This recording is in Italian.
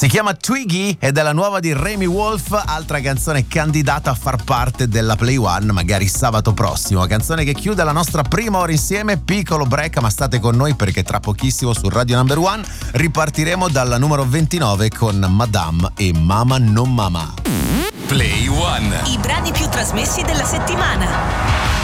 Si chiama Twiggy ed è la nuova di Remy Wolf, altra canzone candidata a far parte della Play One, magari sabato prossimo. Canzone che chiude la nostra prima ora insieme, piccolo break, ma state con noi perché tra pochissimo su Radio Number One ripartiremo dalla numero 29 con Madame e Mama non Mama. Play One. I brani più trasmessi della settimana.